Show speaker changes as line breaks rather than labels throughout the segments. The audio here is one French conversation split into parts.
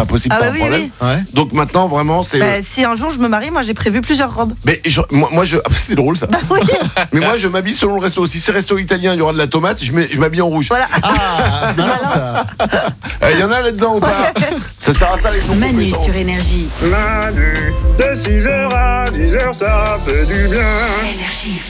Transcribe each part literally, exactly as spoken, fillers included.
pas possible,
Ah
pas
bah
un
oui,
problème.
oui.
Ouais.
Donc maintenant, vraiment, c'est.
Bah, si un jour je me marie, moi j'ai prévu plusieurs robes.
Mais je- moi, moi, je. C'est drôle ça.
Bah oui,
Mais moi, je m'habille selon le resto. Si c'est resto italien, il y aura de la tomate. Je mets- je m'habille en rouge.
voilà.
Ah, c'est malin ça.
Il y en a là-dedans ou pas? Ça sert à ça les
Manu
non-compétences.
sur Énergie.
Manu, de six heures à dix heures, ça fait du bien.
Énergie.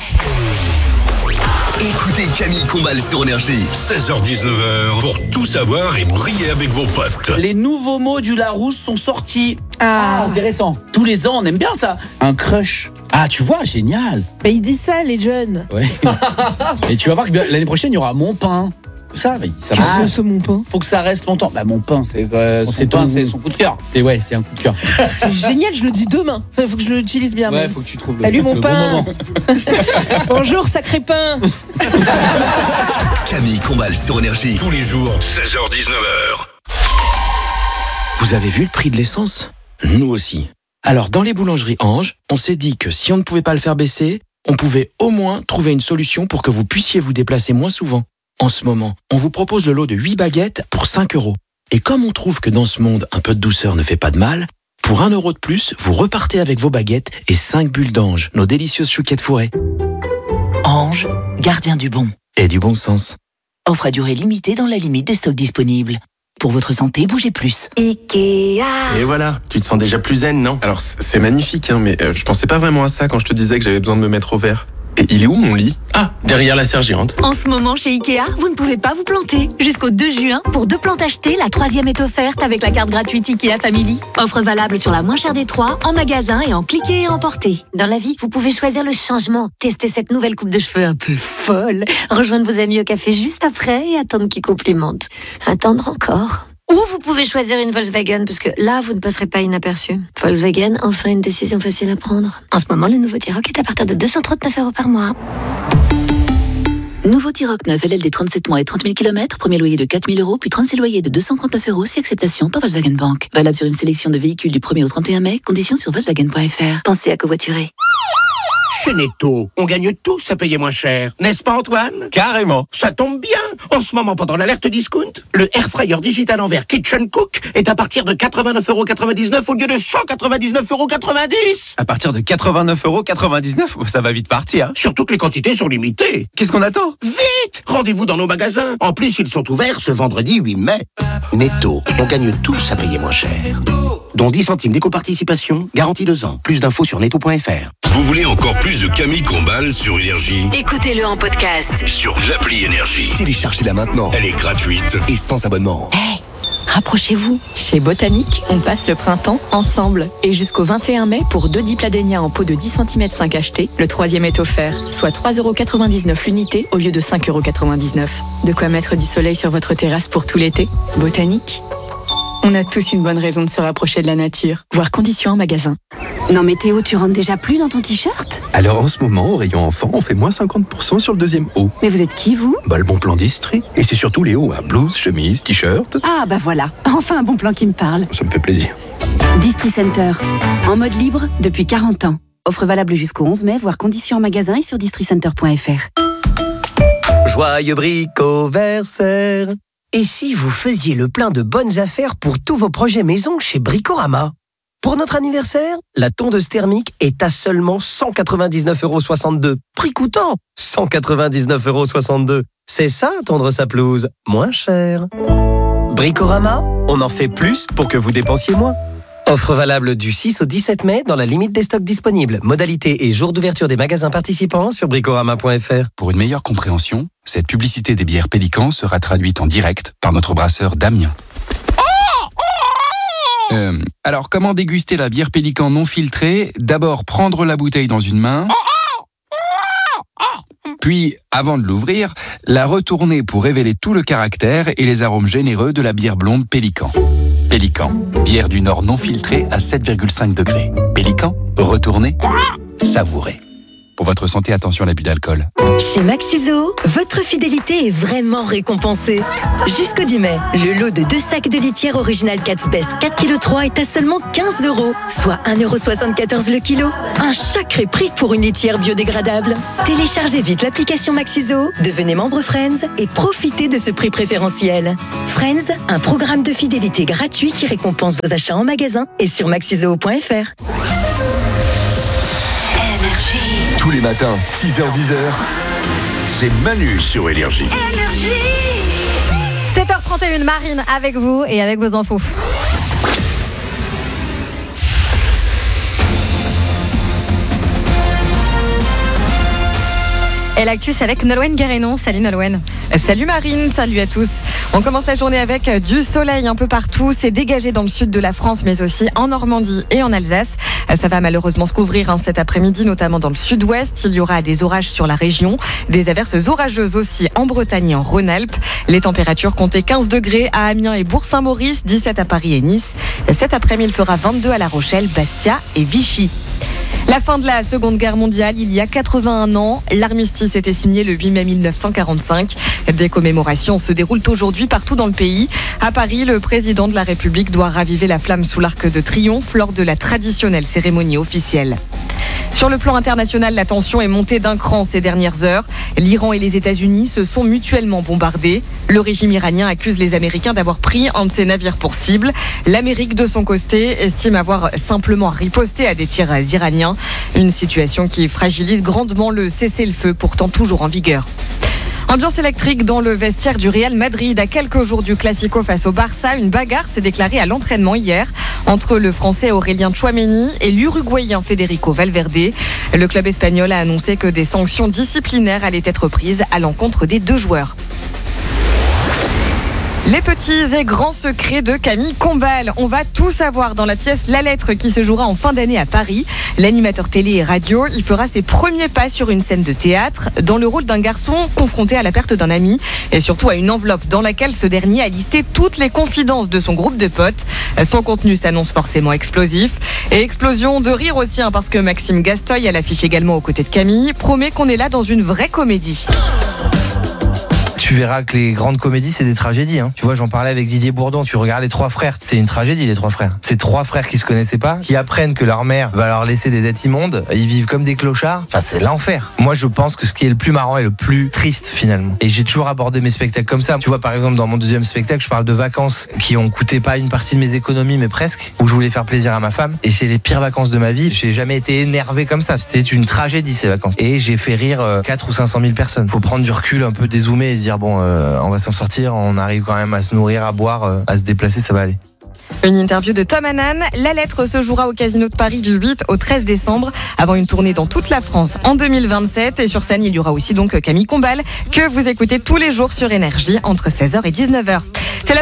Écoutez Camille Combal sur Énergie.
seize heures dix-neuf heures pour tout savoir et briller avec vos potes.
Les nouveaux mots du Larousse sont sortis.
Ah.
Ah, intéressant. Tous les ans, on aime bien ça. Un crush. Ah, tu vois, génial.
Mais ils disent ça, les jeunes.
Ouais. Et tu vas voir que l'année prochaine, il y aura mon pain. Ça, mais ça
Qu'est-ce
va.
que c'est mon pain?
Faut que ça reste longtemps. Bah, mon pain, c'est euh, son
c'est
pain,
ton-
c'est son coup de cœur. C'est ouais, c'est un coup de cœur.
C'est génial, je le dis demain. Enfin, faut que je l'utilise bien.
Ouais,
mais-
faut que tu trouves le,
Salut mon
le bon
pain.
moment.
Bonjour, sacré pain.
Camille Combal sur Énergie.
Tous les jours, seize heures dix-neuf heures.
Vous avez vu le prix de l'essence? Nous aussi. Alors, dans les boulangeries Ange, on s'est dit que si on ne pouvait pas le faire baisser, on pouvait au moins trouver une solution pour que vous puissiez vous déplacer moins souvent. En ce moment, on vous propose le lot de huit baguettes pour cinq euros. Et comme on trouve que dans ce monde, un peu de douceur ne fait pas de mal, pour un euro de plus, vous repartez avec vos baguettes et cinq bulles d'Ange, nos délicieuses chouquettes fourrées.
Ange, gardien du bon.
Et du bon sens.
Offre à durée limitée dans la limite des stocks disponibles. Pour votre santé, bougez plus.
Ikea.
Et voilà, tu te sens déjà plus zen, non? Alors, c- c'est magnifique, hein, mais euh, je pensais pas vraiment à ça quand je te disais que j'avais besoin de me mettre au vert. Et il est où mon lit? Ah, derrière la serre géante.
En ce moment, chez Ikea, vous ne pouvez pas vous planter. Jusqu'au deux juin, pour deux plantes achetées, la troisième est offerte avec la carte gratuite Ikea Family. Offre valable sur la moins chère des trois, en magasin et en cliquer et emporter.
Dans la vie, vous pouvez choisir le changement. Tester cette nouvelle coupe de cheveux un peu folle. Rejoindre vos amis au café juste après et attendre qu'ils complimentent. Attendre encore. Ou vous pouvez choisir une Volkswagen, parce que là, vous ne passerez pas inaperçu. Volkswagen, enfin une décision facile à prendre. En ce moment, le nouveau T-Roc est à partir de deux cent trente-neuf euros par mois.
Nouveau T-Roc neuf, L L D trente-sept mois et trente mille kilomètres, premier loyer de quatre mille euros, puis trente-six loyers de deux cent trente-neuf euros, si acceptation par Volkswagen Bank. Valable sur une sélection de véhicules du premier au trente et un mai, conditions sur Volkswagen point F R. Pensez à covoiturer.
Chez Netto, on gagne tous à payer moins cher. N'est-ce pas Antoine?
Carrément.
Ça tombe bien. En ce moment, pendant l'alerte discount, le Air Fryer digital envers Kitchen Cook est à partir de quatre-vingt-neuf euros quatre-vingt-dix-neuf au lieu de cent quatre-vingt-dix-neuf euros quatre-vingt-dix.
À partir de quatre-vingt-neuf euros quatre-vingt-dix-neuf, ça va vite partir.
Surtout que les quantités sont limitées.
Qu'est-ce qu'on attend?
Vite! Rendez-vous dans nos magasins. En plus, ils sont ouverts ce vendredi huit mai. Netto, on gagne tous à payer moins cher. Dont dix centimes d'éco-participation, garantie deux ans. Plus d'infos sur netto point F R.
Vous voulez encore plus de Camille Combal sur Énergie?
Écoutez-le en podcast.
Sur l'appli Énergie.
Téléchargez-la maintenant.
Elle est gratuite.
Et sans abonnement.
Hey, rapprochez-vous. Chez Botanique, on passe le printemps ensemble. Et jusqu'au vingt et un mai, pour deux dipladénia en pot de dix centimètres cinq achetés, le troisième est offert, soit trois euros quatre-vingt-dix-neuf l'unité au lieu de cinq euros quatre-vingt-dix-neuf. De quoi mettre du soleil sur votre terrasse pour tout l'été. Botanique. On a tous une bonne raison de se rapprocher de la nature. Voir conditions en magasin.
Non mais Théo, tu rentres déjà plus dans ton t-shirt?
Alors en ce moment, au rayon enfant, on fait moins cinquante pour cent sur le deuxième haut.
Mais vous êtes qui, vous?
Bah le bon plan d'Istrie. Et c'est surtout les hauts, hein. Blouse, chemise, t-shirt.
Ah bah voilà, enfin un bon plan qui me parle.
Ça me fait plaisir.
Distri Center, en mode libre depuis quarante ans. Offre valable jusqu'au onze mai, voire conditions en magasin et sur districenter point F R.
Joyeux bricoversaire. Et si vous faisiez le plein de bonnes affaires pour tous vos projets maison chez Bricorama? Pour notre anniversaire, la tondeuse thermique est à seulement cent quatre-vingt-dix-neuf euros soixante-deux. Prix coûtant cent quatre-vingt-dix-neuf euros soixante-deux. C'est ça, tondre sa pelouse, moins cher. Bricorama, on en fait plus pour que vous dépensiez moins. Offre valable du six au dix-sept mai dans la limite des stocks disponibles. Modalité et jour d'ouverture des magasins participants sur bricorama point F R.
Pour une meilleure compréhension, cette publicité des bières Pélican sera traduite en direct par notre brasseur Damien. Euh, alors, comment déguster la bière Pélican non filtrée? D'abord, prendre la bouteille dans une main, puis, avant de l'ouvrir, la retourner pour révéler tout le caractère et les arômes généreux de la bière blonde Pélican. Pélican, bière du Nord non filtrée à sept virgule cinq degrés. Pélican, retournez, savourez. Pour votre santé, attention à l'abus d'alcool.
Chez Maxiso, votre fidélité est vraiment récompensée. Jusqu'au dix mai, le lot de deux sacs de litière original Cat's Best quatre virgule trois kilos est à seulement quinze euros, soit un euro soixante-quatorze le kilo. Un sacré prix pour une litière biodégradable. Téléchargez vite l'application Maxiso, devenez membre Friends et profitez de ce prix préférentiel. Friends, un programme de fidélité gratuit qui récompense vos achats en magasin et sur maxiso point f r.
Tous les matins, six heures dix,
c'est Manu sur Énergie.
sept heures trente et une, Marine avec vous et avec vos infos. Et l'actu, c'est avec Nolwenn Guérenon. Salut Nolwenn.
Salut Marine, salut à tous. On commence la journée avec du soleil un peu partout. C'est dégagé dans le sud de la France, mais aussi en Normandie et en Alsace. Ça va malheureusement se couvrir hein, cet après-midi, notamment dans le sud-ouest. Il y aura des orages sur la région, des averses orageuses aussi en Bretagne et en Rhône-Alpes. Les températures comptaient quinze degrés à Amiens et Bourg-Saint-Maurice, dix-sept à Paris et Nice. Cet après-midi, il fera vingt-deux à La Rochelle, Bastia et Vichy. La fin de la Seconde Guerre mondiale, il y a quatre-vingt-un ans, l'armistice était signé le huit mai mille neuf cent quarante-cinq. Des commémorations se déroulent aujourd'hui partout dans le pays. À Paris, le président de la République doit raviver la flamme sous l'Arc de Triomphe lors de la traditionnelle cérémonie officielle. Sur le plan international, la tension est montée d'un cran ces dernières heures. L'Iran et les États-Unis se sont mutuellement bombardés. Le régime iranien accuse les Américains d'avoir pris un de ses navires pour cible. L'Amérique, de son côté, estime avoir simplement riposté à des tirs iraniens. Une situation qui fragilise grandement le cessez-le-feu, pourtant toujours en vigueur. Ambiance électrique dans le vestiaire du Real Madrid. À quelques jours du Classico face au Barça, une bagarre s'est déclarée à l'entraînement hier entre le Français Aurélien Tchouaméni et l'Uruguayen Federico Valverde. Le club espagnol a annoncé que des sanctions disciplinaires allaient être prises à l'encontre des deux joueurs. Les petits et grands secrets de Camille Combal. On va tout savoir dans la pièce La Lettre qui se jouera en fin d'année à Paris. L'animateur télé et radio, il fera ses premiers pas sur une scène de théâtre dans le rôle d'un garçon confronté à la perte d'un ami et surtout à une enveloppe dans laquelle ce dernier a listé toutes les confidences de son groupe de potes. Son contenu s'annonce forcément explosif et explosion de rire aussi hein, parce que Maxime Gastoy, à l'affiche également aux côtés de Camille, promet qu'on est là dans une vraie comédie.
Tu verras que les grandes comédies, c'est des tragédies. Hein. Tu vois, j'en parlais avec Didier Bourdon. Tu regardes Les Trois Frères, c'est une tragédie, Les Trois Frères. C'est trois frères qui se connaissaient pas, qui apprennent que leur mère va leur laisser des dettes immondes. Ils vivent comme des clochards. Enfin, c'est l'enfer. Moi, je pense que ce qui est le plus marrant est le plus triste, finalement. Et j'ai toujours abordé mes spectacles comme ça. Tu vois, par exemple, dans mon deuxième spectacle, je parle de vacances qui ont coûté pas une partie de mes économies, mais presque, où je voulais faire plaisir à ma femme. Et c'est les pires vacances de ma vie. J'ai jamais été énervé comme ça. C'était une tragédie, ces vacances. Et j'ai fait rire quatre ou cinq cent mille personnes. Faut prendre du recul, un peu dézoomer et se dire, bon, euh, on va s'en sortir, on arrive quand même à se nourrir, à boire, à se déplacer, ça va aller.
Une interview de Tom Hannan. La Lettre se jouera au Casino de Paris du huit au treize décembre, avant une tournée dans toute la France en deux mille vingt-sept. Et sur scène, il y aura aussi donc Camille Combal, que vous écoutez tous les jours sur Énergie entre seize heures et dix-neuf heures. C'est la